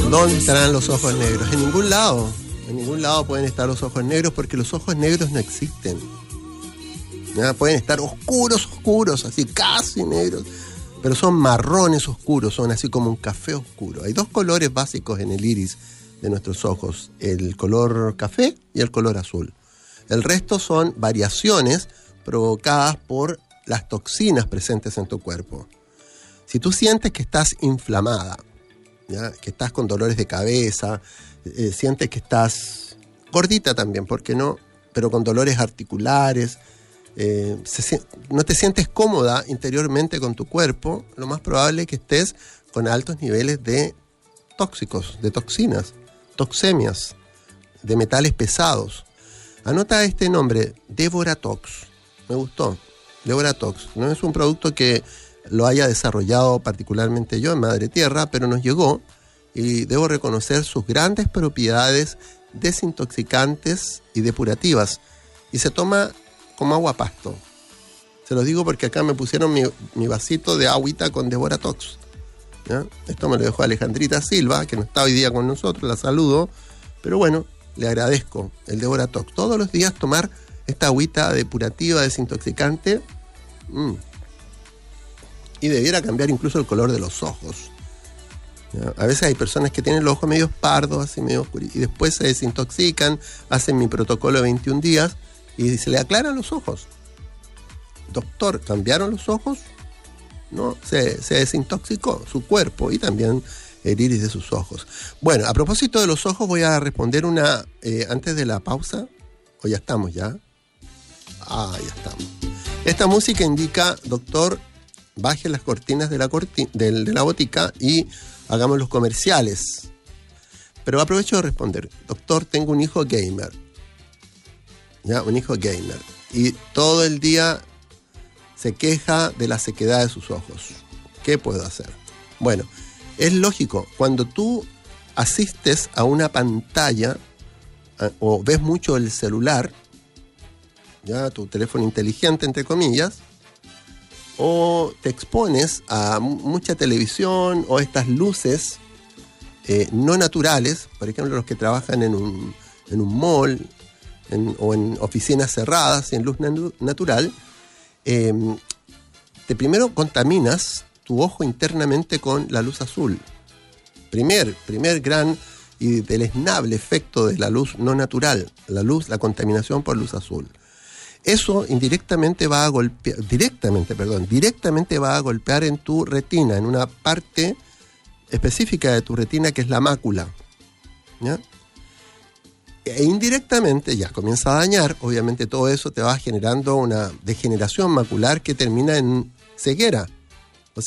¿Dónde estarán los ojos negros? En ningún lado. En ningún lado pueden estar los ojos negros porque los ojos negros no existen. ¿Ya? Pueden estar oscuros, así casi negros, pero son marrones oscuros, son así como un café oscuro. Hay dos colores básicos en el iris de nuestros ojos, el color café y el color azul. El resto son variaciones provocadas por las toxinas presentes en tu cuerpo. Si tú sientes que estás inflamada, ¿ya? Que estás con dolores de cabeza, sientes que estás gordita también, ¿por qué no? Pero con dolores articulares, no te sientes cómoda interiormente con tu cuerpo, lo más probable es que estés con altos niveles de tóxicos, de toxinas, toxemias, de metales pesados. Anota este nombre, Deboratox. Me gustó, Deboratox. No es un producto que lo haya desarrollado particularmente yo en Madre Tierra, pero nos llegó y debo reconocer sus grandes propiedades desintoxicantes y depurativas. Y se toma como agua pasto. Se los digo porque acá me pusieron mi vasito de agüita con Deboratox. ¿Ya? Esto me lo dejó Alejandrita Silva, que no está hoy día con nosotros, la saludo. Pero bueno, le agradezco el Deboratox. Todos los días tomar esta agüita depurativa, desintoxicante. Y debiera cambiar incluso el color de los ojos. ¿Ya? A veces hay personas que tienen los ojos medio pardos, así medio oscuros, y después se desintoxican, hacen mi protocolo de 21 días y se le aclaran los ojos. Doctor, ¿cambiaron los ojos? No, se desintoxicó su cuerpo y también el iris de sus ojos. Bueno, a propósito de los ojos voy a responder una antes de la pausa. ¿O ya estamos ya? Ah, ya estamos. Esta música indica, doctor, baje las cortinas de la botica y hagamos los comerciales. Pero aprovecho de responder. Doctor, tengo un hijo gamer. ¿Ya? Un hijo gamer. Y todo el día se queja de la sequedad de sus ojos. ¿Qué puedo hacer? Bueno, es lógico. Cuando tú asistes a una pantalla o ves mucho el celular, ya tu teléfono inteligente, entre comillas, o te expones a mucha televisión o estas luces no naturales, por ejemplo los que trabajan en un mall o en oficinas cerradas en luz natural, te primero contaminas tu ojo internamente con la luz azul. Primer gran y deleznable efecto de la luz no natural, la contaminación por luz azul. Eso directamente va a golpear en tu retina, en una parte específica de tu retina que es la mácula. ¿Ya? E indirectamente ya comienza a dañar, obviamente todo eso te va generando una degeneración macular que termina en ceguera.